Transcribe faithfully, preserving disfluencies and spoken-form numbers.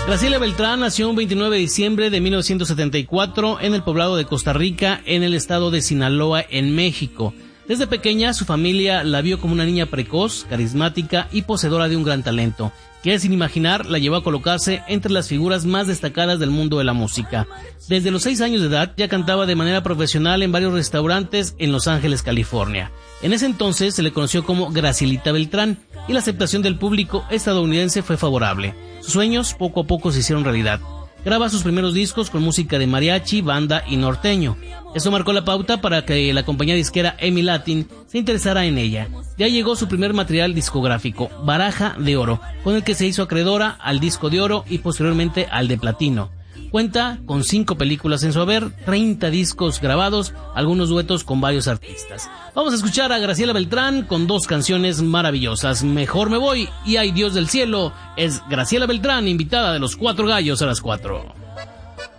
Graciela Beltrán nació un veintinueve de diciembre de mil novecientos setenta y cuatro en el poblado de Costa Rica, en el estado de Sinaloa, en México. Desde pequeña, su familia la vio como una niña precoz, carismática y poseedora de un gran talento, que sin imaginar la llevó a colocarse entre las figuras más destacadas del mundo de la música. Desde los seis años de edad ya cantaba de manera profesional en varios restaurantes en Los Ángeles, California. En ese entonces se le conoció como Gracielita Beltrán y la aceptación del público estadounidense fue favorable. Sus sueños poco a poco se hicieron realidad. Graba sus primeros discos con música de mariachi, banda y norteño. Esto marcó la pauta para que la compañía disquera EMI Latin se interesara en ella. Ya llegó su primer material discográfico, Baraja de Oro, con el que se hizo acreedora al disco de oro y posteriormente al de platino. Cuenta con cinco películas en su haber, treinta discos grabados, algunos duetos con varios artistas. Vamos a escuchar a Graciela Beltrán con dos canciones maravillosas, Mejor me voy y Ay Dios del cielo. Es Graciela Beltrán, invitada de Los Cuatro Gallos a las cuatro.